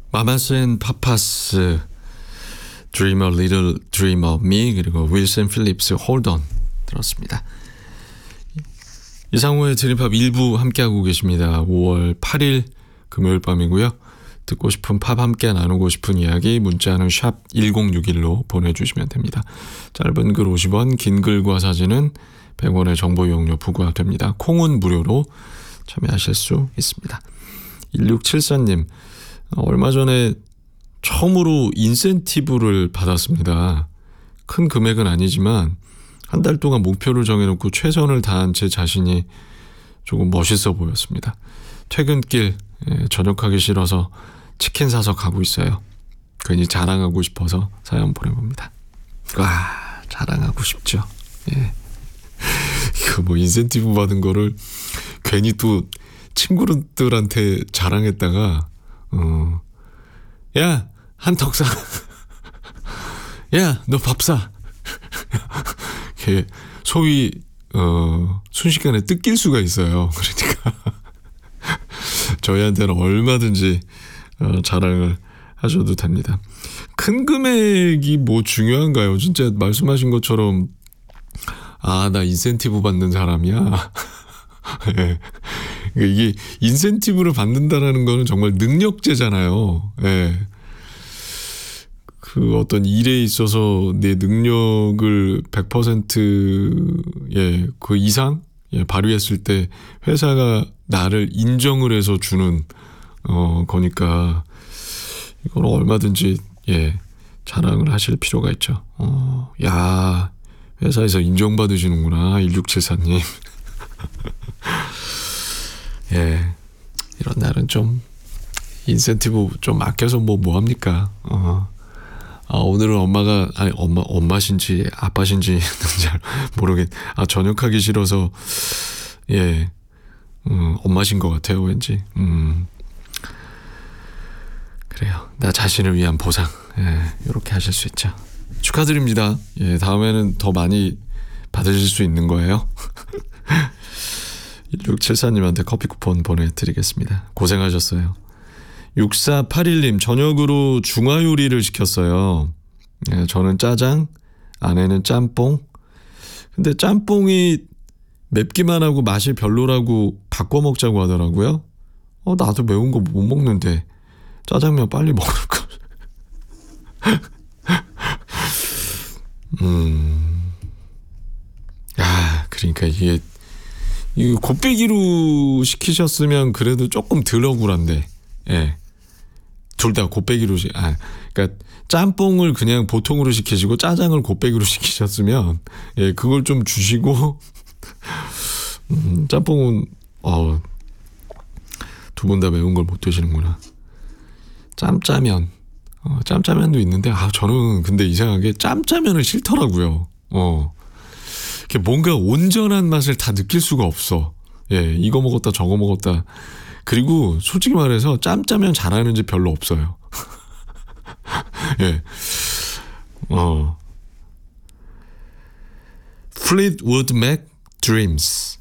마마스 앤 파파스 Dream a Little Dream of Me 그리고 윌슨 필립스 Hold On 들었습니다. 이상호의 드림팝 1부 함께하고 계십니다. 5월 8일 금요일 밤이고요. 듣고 싶은 팝 함께 나누고 싶은 이야기 문자는 샵 1061로 보내주시면 됩니다. 짧은 글 50원, 긴 글과 사진은 100원의 정보 이용료 부과됩니다. 콩은 무료로 참여하실 수 있습니다. 1674님, 얼마 전에 처음으로 인센티브를 받았습니다. 큰 금액은 아니지만 한 달 동안 목표를 정해놓고 최선을 다한 제 자신이 조금 멋있어 보였습니다. 퇴근길 저녁하기 싫어서 치킨 사서 가고 있어요. 괜히 자랑하고 싶어서 사연 보내봅니다. 와, 자랑하고 싶죠. 예. 이거 뭐 인센티브 받은 거를 괜히 또 친구들한테 자랑했다가 야, 한턱 사. 야, 너 밥 사. 소위 순식간에 뜯길 수가 있어요. 그러니까 저희한테는 얼마든지 자랑을 하셔도 됩니다. 큰 금액이 뭐 중요한가요? 진짜 말씀하신 것처럼 나 인센티브 받는 사람이야. 예. 이게 인센티브를 받는다라는 거는 정말 능력제잖아요. 예. 그 어떤 일에 있어서 내 능력을 100% 그 이상 발휘했을 때 회사가 나를 인정을 해서 주는 거니까 이걸 얼마든지 자랑을 하실 필요가 있죠. 야, 회사에서 인정받으시는구나 1674님. 예, 이런 날은 좀 인센티브 좀 아껴서 뭐 합니까? 오늘은 엄마신지 아빠신지 잘 전역하기 싫어서 엄마신 것 같아요, 왠지. 그래요. 나 자신을 위한 보상. 이렇게 하실 수 있죠. 축하드립니다. 다음에는 더 많이 받으실 수 있는 거예요. 1674님한테 커피 쿠폰 보내드리겠습니다. 고생하셨어요. 6481님, 저녁으로 중화 요리를 시켰어요. 저는 짜장, 아내는 짬뽕. 근데 짬뽕이 맵기만 하고 맛이 별로라고 바꿔 먹자고 하더라고요. 나도 매운 거 못 먹는데 짜장면 빨리 먹을 걸. 그러니까 이게 곱빼기로 시키셨으면 그래도 조금 덜 억울한데, 둘 다 곱빼기로 그러니까 짬뽕을 그냥 보통으로 시키시고 짜장을 곱빼기로 시키셨으면 그걸 좀 주시고 짬뽕은 두 분 다 매운 걸 못 드시는구나. 짬짜면 짬짜면도 있는데 저는 근데 이상하게 짬짜면은 싫더라고요. 뭔가 온전한 맛을 다 느낄 수가 없어. 이거 먹었다 저거 먹었다. 그리고 솔직히 말해서 짬짜면 잘하는 집 별로 없어요. Fleetwood Mac Dreams.